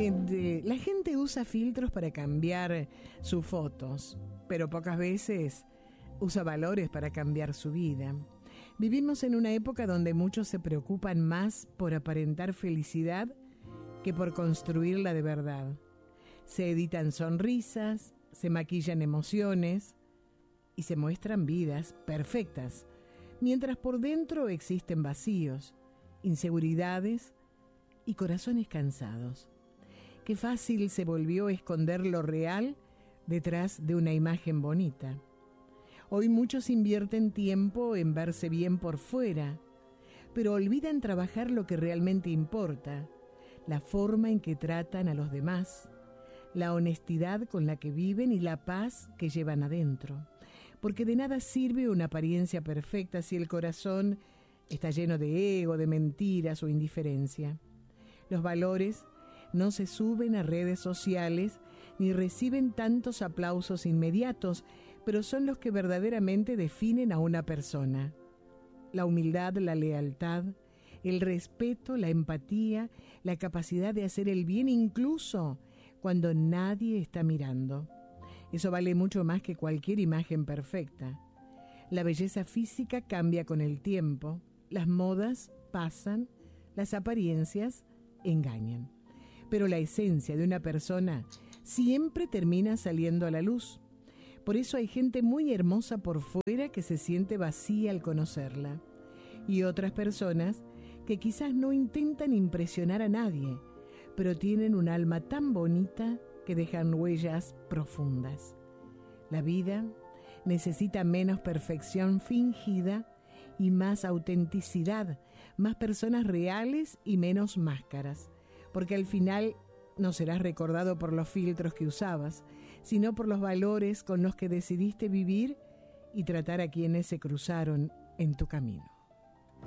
La gente usa filtros para cambiar sus fotos, pero pocas veces usa valores para cambiar su vida. Vivimos en una época donde muchos se preocupan más por aparentar felicidad que por construirla de verdad. Se editan sonrisas, se maquillan emociones y se muestran vidas perfectas, mientras por dentro existen vacíos, inseguridades y corazones cansados. Qué fácil se volvió esconder lo real detrás de una imagen bonita. Hoy muchos invierten tiempo en verse bien por fuera, pero olvidan trabajar lo que realmente importa, la forma en que tratan a los demás, la honestidad con la que viven y la paz que llevan adentro. Porque de nada sirve una apariencia perfecta si el corazón está lleno de ego, de mentiras o indiferencia. Los valores no se suben a redes sociales ni reciben tantos aplausos inmediatos, pero son los que verdaderamente definen a una persona. La humildad, la lealtad, el respeto, la empatía, la capacidad de hacer el bien incluso cuando nadie está mirando. Eso vale mucho más que cualquier imagen perfecta. La belleza física cambia con el tiempo, las modas pasan, las apariencias engañan. Pero la esencia de una persona siempre termina saliendo a la luz. Por eso hay gente muy hermosa por fuera que se siente vacía al conocerla. Y otras personas que quizás no intentan impresionar a nadie, pero tienen un alma tan bonita que dejan huellas profundas. La vida necesita menos perfección fingida y más autenticidad, más personas reales y menos máscaras, porque al final no serás recordado por los filtros que usabas, sino por los valores con los que decidiste vivir y tratar a quienes se cruzaron en tu camino.